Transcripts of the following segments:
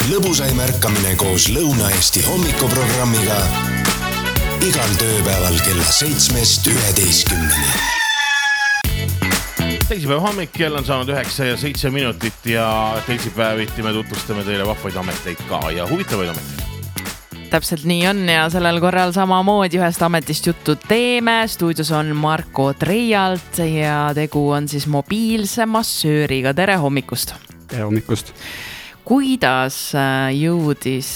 lõbusaim ärkamine koos Lõuna-Eesti hommikuprogrammiga igal tööpäeval kella 7-11. Teisipäev hommik, kell on saanud 9 ja 7 minutit ja teisipäeviti me tutvustame teile vahvaid ameteid ka ja huvitavaid ameteid. Täpselt nii on ja sellel korral samamoodi ühest ametist juttu teeme. Stuudios on Marko Treialt ja tegu on siis mobiilse massööriga. Tere hommikust! Tere hommikust! Kuidas jõudis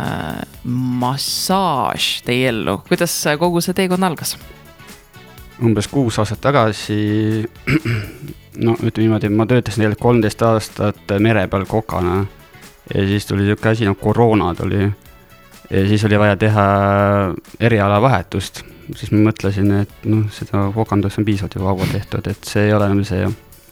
massaaž teie ellu? Kuidas kogu see teekond algas? Umbes 6 aastat tagasi, ütleme niimoodi, ma töötasin 13 aastat mere peal kokana ja siis tuli selline asi nagu koroona tuli ja siis oli vaja teha eriala vahetust. Siis ma mõtlesin, et seda kokandust on piisavalt juba kaua tehtud, et see ei ole enam see.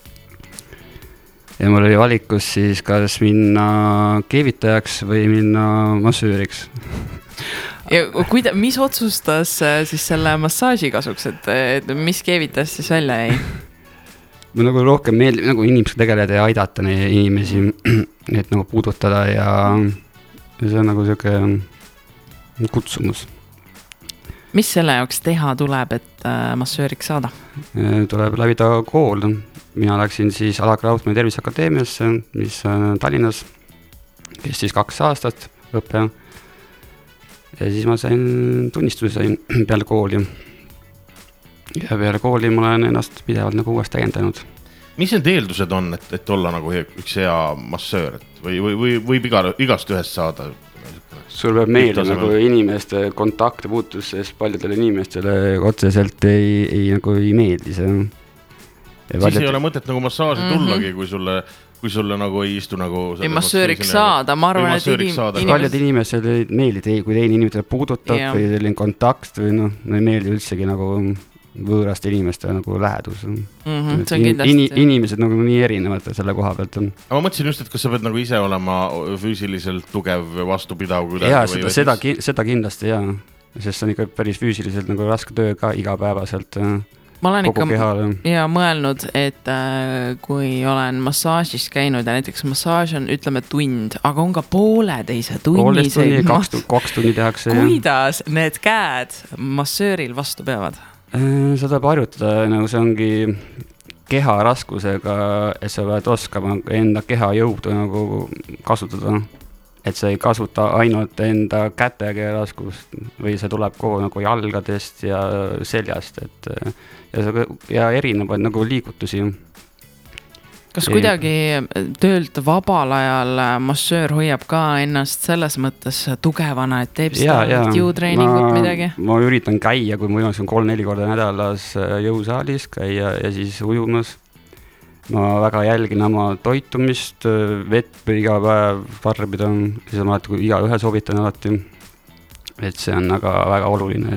Ja mul oli valikus siis kas minna keevitajaks või minna massööriks. Ja mis otsustas siis selle massaaži kasuks, et mis keevitas siis välja jäi? Ma nagu rohkem meeldib nagu inimesega tegeleda ja aidata neid inimesi, et nagu puudutada ja see on nagu selline kutsumus. Mis selle jaoks teha tuleb, et massööriks saada? Tuleb läbida kool. Mina läksin siis Alakra Raudmäe Terviseakadeemiasse, mis on Tallinnas, kes siis 2 aastat õppe. Ja siis ma sain tunnistuse peale kooli. Ja peale kooli ma olen ennast pidevalt nagu uuesti täiendanud. Mis need eeldused on, et olla nagu üks hea massöör? Või võib igast ühest saada? Sul peab meelde nagu inimeste kontakte puutus, sest paljudele inimestele otseselt ei meeldi see. Siis ei ole mõtet nagu massaaži tullagi, kui sulle nagu ei istu nagu... Ei massööriks saada, ma arvan, et paljud inimesed ei meeldi, kui teine inimesed puudutab või selline kontakt või ei meeldi üldsegi nagu võõraste inimeste nagu lähedus. Inimesed nagu nii erinevad selle koha pealt. Aga ma mõtlesin just, et kas sa pead nagu ise olema füüsiliselt tugev, vastupidav? Jaa, seda kindlasti jaa. Sest see on ikka päris füüsiliselt nagu raske töö ka igapäevaselt. Ma olen ikka mõelnud, et kui olen massaažis käinud ja näiteks massaaž on, ütleme, tund, aga on ka pooleteise tunniseid. 2 tunni tehakse. Kuidas need käed massööril vastu peavad? Seda tuleb harjutada, nagu see ongi keha raskusega, et sa pead oskama enda keha jõudu nagu kasutada. Et sa ei kasuta ainult enda kätega raskust või see tuleb kogu nagu jalgadest ja seljast ja erinevaid nagu liigutusi. Kas kuidagi töölt vabal ajal massöör hoiab ka ennast selles mõttes tugevana, et teeb seda jõutreeningut midagi? Ma üritan käia, kui ma on 3-4 korda nädalas jõusaalis käia ja siis ujumas. Ma väga jälgin oma toitumist, vett iga päev tarbida, siis ma iga ühe soovitan alati, et see on väga oluline,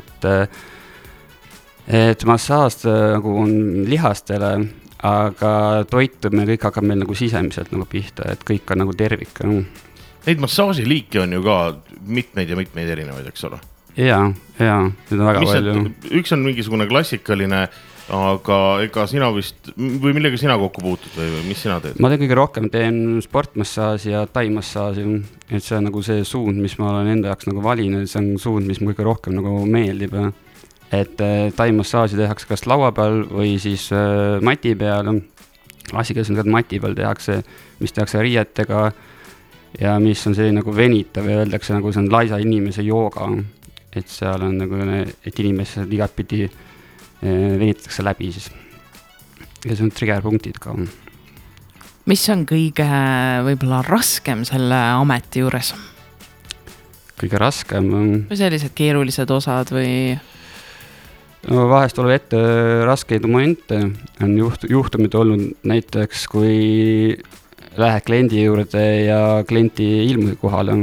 et massaaž nagu on lihastele, aga toitumine kõik hakkab meil nagu sisemiselt nagu pihta, et kõik on nagu tervik. Neid massaaži liike on ju ka mitmeid ja mitmeid erinevaid, eks ole? Jaa, need on väga palju. Üks on mingisugune klassikaline, aga ega sina vist, või millega sina kokku puutud või mis sina teed? Ma kõige rohkem teen sportmassaaži ja taimassaaži, et see on nagu see suund, mis ma olen enda jaoks nagu valinud, see on suund, mis kõige rohkem nagu meeldib. Et taimassaaži tehakse kas laua peal või siis mati peal, klassikas on mati peal tehakse, mis tehakse riietega ja mis on selline nagu venitav ja öeldakse nagu see on laisa inimese jooga, et seal on nagu, et inimesed igat pidi venitatakse läbi siis. Ja see on triggerpunktid ka. Mis on kõige võib-olla raskem selle ameti juures? Kõige raskem? Või sellised keerulised osad või? No, vahest tuleb ette raskeid momente. On juhtumid olnud näiteks, kui lähed kliendi juurde ja klienti ilmusi kohale.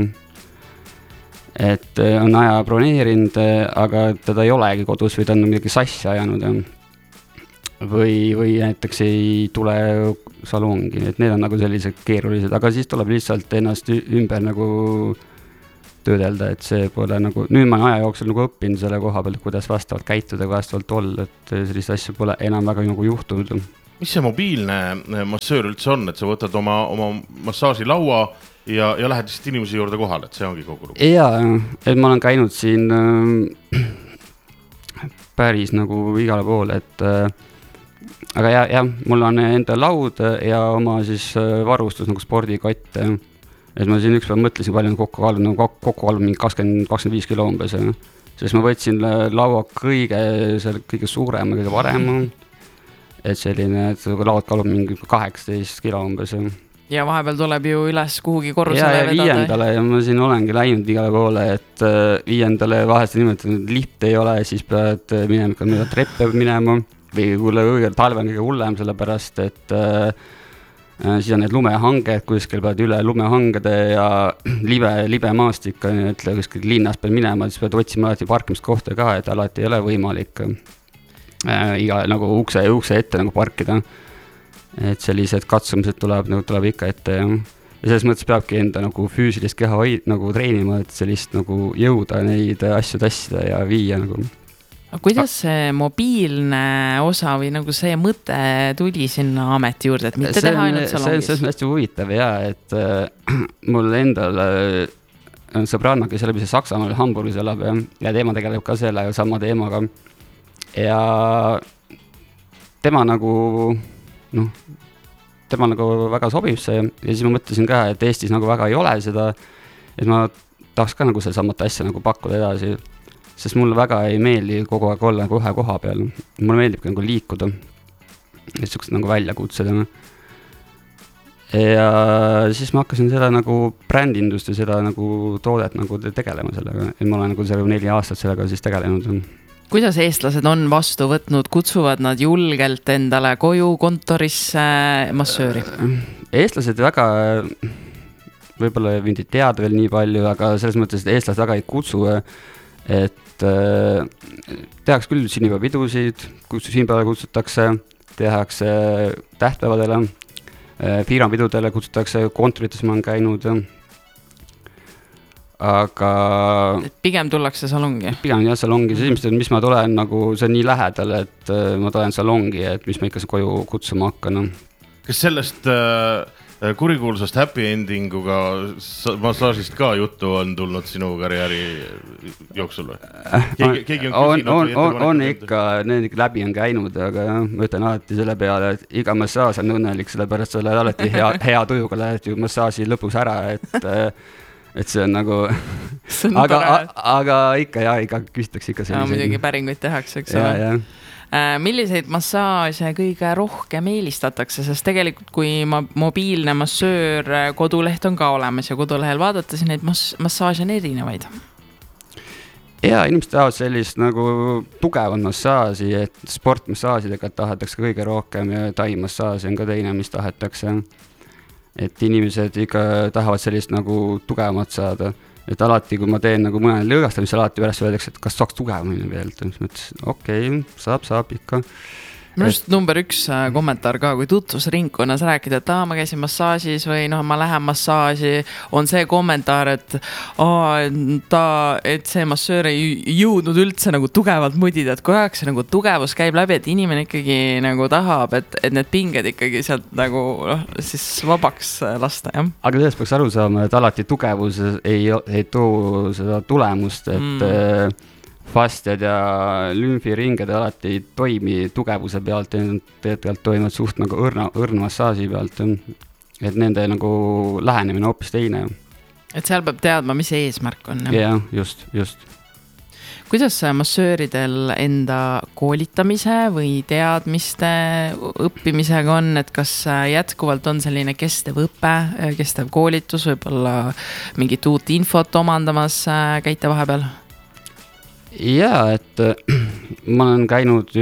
Et on aja broneerinud, aga teda ei olegi kodus või ta on midagi sassi ajanud. Või näiteks ei tule salongi, et need on nagu sellised keerulised, aga siis tuleb lihtsalt ennast ümber nagu töödelda, et see pole nagu, nüüd ma aja jooksul nagu õppinud selle koha peal, kuidas vastavalt käituda, vastavalt olla, et sellist asja pole enam väga nagu juhtunud. mis see mobiilne massöör üldse on, et sa võtad oma massaažilaua ja lähed lihtsalt inimese juurde kohale, et see ongi kogu lugu? Jaa, et ma olen käinud siin päris nagu igale poole, et aga jah, mul on enda laud ja oma siis varustus nagu spordikott. Et ma siin ükspäev mõtlesin, palju kokku kaalub mingi 20-25 kilo umbes. Sest ma võtsin laua kõige suurema, kõige varema. Et selline, et laud kaalub mingi 18 kilo umbes. Ja vahepeal tuleb ju üles kuhugi korrusele vedada. Ja 5. ja ma siin olengi läinud igale poole, et 5. vahest nimetatud lift ei ole, siis pead minema, treppe minema või talve on kõige hullem, sellepärast, et siis on need lumehanged, kuskil pead üle lumehangede ja libe maastik, et kuskil linnas pead minema, siis pead otsima alati parkimiskohta ka, et alati ei ole võimalik iga nagu ukse ette nagu parkida. Et sellised katsumised tuleb ikka ette ja selles mõttes peabki enda nagu füüsilist keha nagu treenima, et sellist nagu jõuda neid asju tassida ja viia nagu. Kuidas see mobiilne osa või nagu see mõte tuli sinna ameti juurde, et mitte teha ainult salongis? See on hästi huvitav ja, et mul endal on sõbranna, kes läbi see Saksamaal Hamburgis elab ja teema tegeleb ka selle sama teemaga ja tema nagu väga sobib see ja siis ma mõtlesin ka, et Eestis nagu väga ei ole seda, et ma tahaks ka nagu seda samat asja nagu pakkuda edasi, sest mulle väga ei meeldi kogu aeg olla nagu ühe koha peal. Mulle meeldib nagu liikuda, et sellised nagu väljakutsed. Ja siis ma hakkasin seda nagu brändindust ja seda nagu toodet nagu tegelema sellega, et ma olen nagu 4 aastat sellega siis tegelenud. Kuidas eestlased on vastu võtnud, kutsuvad nad julgelt endale koju kontorisse massööri? Eestlased väga, võib-olla ei teada veel nii palju, aga selles mõttes, et eestlased väga ei kutsu, et tehakse küll sünnipäevapidusid, sünnipäevale kutsutakse, tehakse tähtpäevadele, piirapidudele kutsutakse, kontorites ma olen käinud, aga pigem tullakse salongi? Pigem jah, salongi. See, mis ma tulen, nagu, see on nii lähedal, et ma tulen salongi, et mis ma ikka koju kutsuma hakkan. Kas sellest kurikuulsast happy endinguga massaažist ka juttu on tulnud sinu karjääri jooksul või? On ikka, need ikka läbi on käinud, aga ma ütlen alati selle peale, et iga massaaž on õnnelik, sellepärast sa oled alati hea tujuga, lähed ju massaaži lõpus ära, et see on nagu aga ikka küsitakse ikka selliseid. Muidugi päringuid tehakse, eks ole. Milliseid massaaže kõige rohkem eelistatakse, sest tegelikult kui mobiilne massöör koduleht on ka olemas ja kodulehel vaadata, siis neid massaaže on erinevaid. Ja inimesed tahavad sellist nagu tugevat massaaži, et sportmassaažidega tahetakse kõige rohkem ja taimassaaži on ka teine, mis tahetakse. Et inimesed ikka tahavad sellist nagu tugevamat saada. Et alati, kui ma teen nagu mõne lõõgastamist, alati üles öeldakse, et kas saaks tugevamini veel. Okei, saab ikka. Minu arust number 1 kommentaar ka, kui tutvusringkonnas rääkida, et ma käisin massaažis või ma lähen massaaži, on see kommentaar, et see massöör ei jõudnud üldse nagu tugevalt mudida, et kui aeg see nagu tugevus käib läbi, et inimene ikkagi nagu tahab, et need pinged ikkagi sealt nagu siis vabaks lasta, jah. Aga sellest peaks aru saama, et alati tugevus ei too seda tulemust, et fastiad ja lümfiringed alati ei toimi tugevuse pealt ja tegelikult toimivad suht nagu õrna massaaži pealt, et nende nagu lähenemine hoopis teine. Et seal peab teadma, mis see eesmärk on. Jah, just. Kuidas massööridel enda koolitamise või teadmiste õppimisega on, et kas jätkuvalt on selline kestev õpe, kestev koolitus, võib-olla mingit uut infot omandamas käite vahepeal? Jaa, et ma olen käinud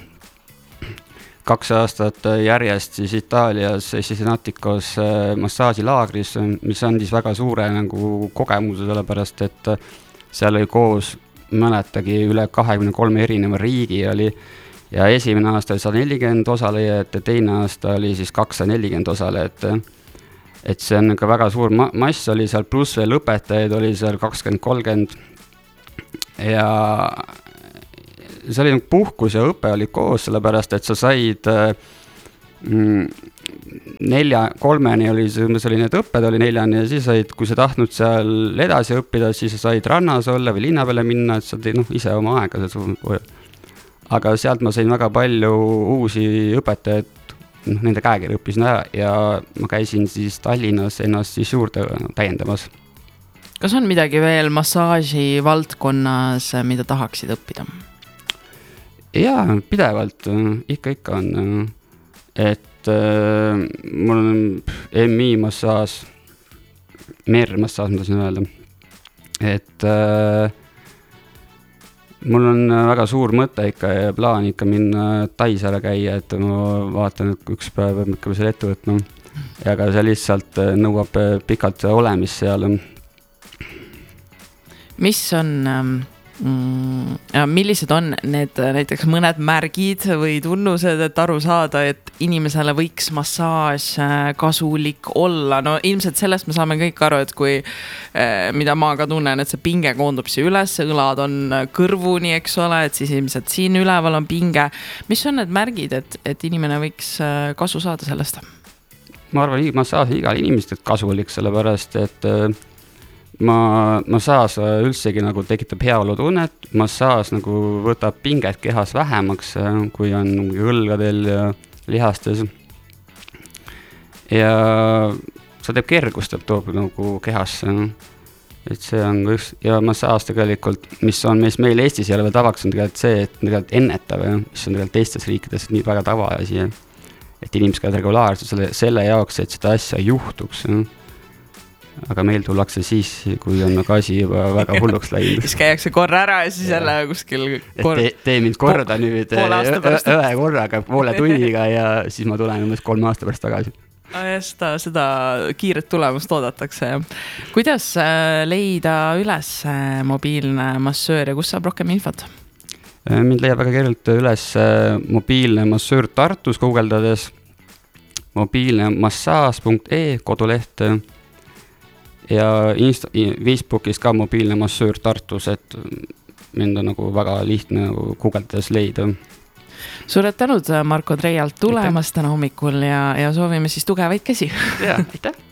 2 aastat järjest siis Itaalias Cesenatico's massaažilaagris, mis andis väga suure nagu kogemuse, sellepärast, et seal oli koos mäletagi üle 23 erineva riigi oli ja esimene aasta oli 140 osalejat ja teine aasta oli siis 240 osalejat. Et see on ka väga suur mass oli seal, pluss veel õpetajaid oli seal 20-30 ja see oli puhkus ja õpe oli koos, sellepärast, et sa said 3 oli see need õpped oli 4 ja siis said, kui sa tahtnud seal edasi õppida, siis sa said rannas olla või linna peale minna, et sa teed ise oma aega. Aga sealt ma sain väga palju uusi õpetajaid, nende käekirja õppisin ära ja ma käisin siis Tallinnas ennast siis juurde täiendamas. Kas on midagi veel massaaži valdkonnas, mida tahaksid õppida? Jaa, pidevalt, ikka on, et mul on MI massaaž, mermassaaž, ma tasin öelda, et mul on väga suur mõte ikka ja plaan ikka minna Taisele käia, et ma vaatan, et üks päev peab ikka selle ette võtma ja ka see lihtsalt nõuab pikalt olemist seal. Mis on... millised on need näiteks mõned märgid või tunnused, et aru saada, et inimesele võiks massaaž kasulik olla? No ilmselt sellest me saame kõik aru, et kui, mida ma ka tunnen, et see pinge koondub siia üles, õlad on kõrvuni, eks ole, et siis ilmselt siin üleval on pinge. Mis on need märgid, et inimene võiks kasu saada sellest? Ma arvan, massaaž on igal inimesed kasulik, sellepärast, et massaaž üldsegi nagu tekitab heaolu tunnet, massaaž nagu võtab pinget kehas vähemaks, kui on õlgadel ja lihastes. Ja see teeb kergust, toob nagu kehasse. Et see on üks, ja massaaž tegelikult, mis on meil Eestis ei ole veel tavaks, on tegelikult see, et tegelikult ennetav, mis on tegelikult teistes riikides nii väga tavaasi, et inimesed käivad regulaarselt selle jaoks, et seda asja juhtuks. Aga meil tullakse siis, kui on nagu asi juba väga hulluks läinud. Siis käiakse korra ära ja siis jälle kuskil... Tee mind korda nüüd ühe korraga, poole tunniga ja siis ma tulen umbes 3 aasta pärast tagasi. Ja seda kiiret tulemust oodatakse. Kuidas leida üles mobiilne massöör ja kus saab rohkem infot? Mind leiab väga kergelt üles mobiilne massöör Tartus guugeldades, mobiilne massaaž.ee koduleht ja Facebookis ka mobiilne massöör Tartus, et mind on nagu väga lihtne nagu guugeldades leida. Suured tänud Marko Treialt tulemast täna hommikul ja soovime siis tugevaid käsi. Ja, aitäh!